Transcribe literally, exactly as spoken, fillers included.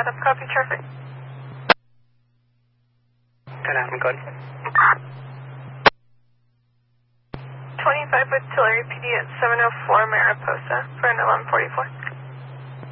Adam, copy traffic. ten Adam, good. twenty-five with Tulare P D at seven oh four Mariposa for an eleven forty-four.